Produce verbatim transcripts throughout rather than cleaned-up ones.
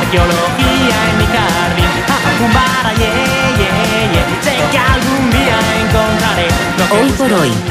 arqueología en mi jardín. Acumbara, yeah, yeah, yeah. Sé que algún día encontraré lo que Hoy por hoy.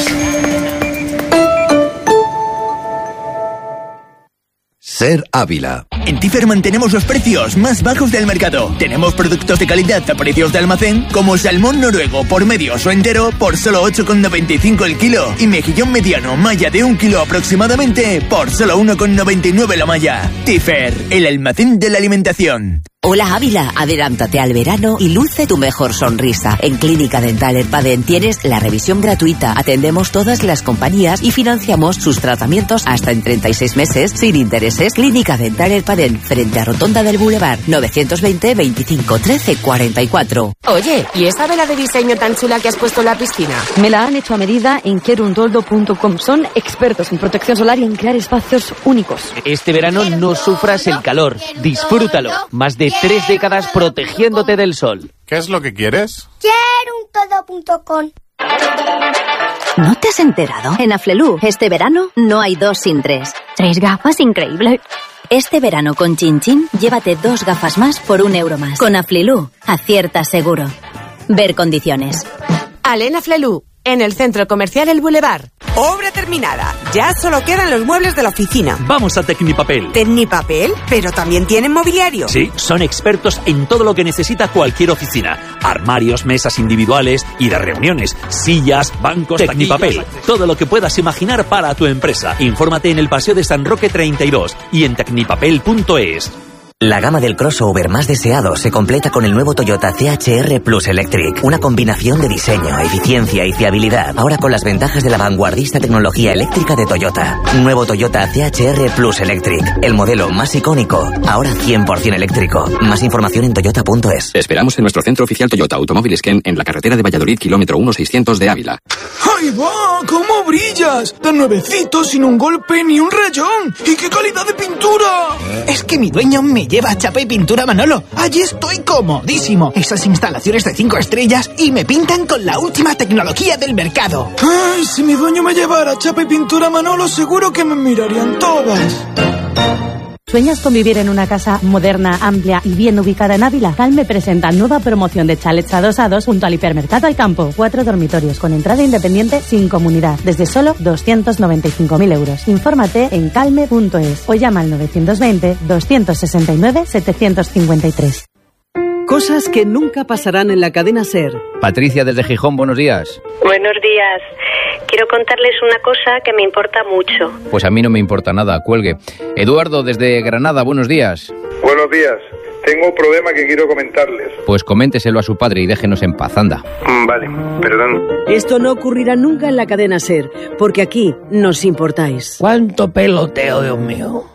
Ser Ávila. En Tifer mantenemos los precios más bajos del mercado. Tenemos productos de calidad a precios de almacén, como salmón noruego por medios o entero por solo ocho con noventa y cinco el kilo y mejillón mediano malla de un kilo aproximadamente por solo uno con noventa y nueve la malla. Tifer, el almacén de la alimentación. Hola Ávila, adelántate al verano y luce tu mejor sonrisa. En Clínica Dental Erpaden tienes la revisión gratuita, atendemos todas las compañías y financiamos sus tratamientos hasta en treinta y seis meses sin intereses. Clínica Dental Erpaden, frente a Rotonda del Boulevard, novecientos veinte, veinticinco, trece, cuarenta y cuatro. Oye, ¿y esta vela de diseño tan chula que has puesto en la piscina? Me la han hecho a medida en querundoldo punto com. Son expertos en protección solar y en crear espacios únicos. Este verano no sufras el calor, disfrútalo. Más de tres décadas protegiéndote del sol. ¿Qué es lo que quieres? querundoldo punto com. ¿No te has enterado? En Aflelu, este verano no hay dos sin tres. Tres gafas, increíble. Este verano con Chin Chin, llévate dos gafas más por un euro más. Con Aflelu, acierta seguro. Ver condiciones. Alena Aflelu, en el Centro Comercial El Boulevard. Obra terminada. Ya solo quedan los muebles de la oficina. Vamos a Tecnipapel. ¿Tecnipapel? ¿Pero también tienen mobiliario? Sí, son expertos en todo lo que necesita cualquier oficina. Armarios, mesas individuales y de reuniones, sillas, bancos, Tecnipapel. Todo lo que puedas imaginar para tu empresa. Infórmate en el Paseo de San Roque treinta y dos y en tecnipapel punto es. La gama del crossover más deseado se completa con el nuevo Toyota C H R Plus Electric. Una combinación de diseño, eficiencia y fiabilidad. Ahora con las ventajas de la vanguardista tecnología eléctrica de Toyota. Nuevo Toyota C H R Plus Electric. El modelo más icónico. Ahora cien por ciento eléctrico. Más información en toyota punto es. Te esperamos en nuestro centro oficial Toyota Automóviles Ken en la carretera de Valladolid, kilómetro uno seiscientos de Ávila. ¡Ahí va! ¡Cómo brillas! Tan nuevecito, sin un golpe ni un rayón. ¡Y qué calidad de pintura! Es que mi dueño me lleva a Chapa y Pintura Manolo. Allí estoy comodísimo. Esas instalaciones de cinco estrellas y me pintan con la última tecnología del mercado. Ay, si mi dueño me llevara a Chapa y Pintura Manolo, seguro que me mirarían todas. ¿Sueñas con vivir en una casa moderna, amplia y bien ubicada en Ávila? Calme presenta nueva promoción de chalets adosados junto al hipermercado al campo. Cuatro dormitorios con entrada independiente sin comunidad, desde solo doscientos noventa y cinco mil euros. Infórmate en calme punto es o llama al novecientos veinte, doscientos sesenta y nueve, setecientos cincuenta y tres. Cosas que nunca pasarán en la cadena SER. Patricia desde Gijón, buenos días. Buenos días. Quiero contarles una cosa que me importa mucho. Pues a mí no me importa nada, cuelgue. Eduardo desde Granada, buenos días. Buenos días. Tengo un problema que quiero comentarles. Pues coménteselo a su padre y déjenos en paz, anda. Vale, perdón. Esto no ocurrirá nunca en la cadena SER, porque aquí nos importáis. ¿Cuánto peloteo, Dios mío?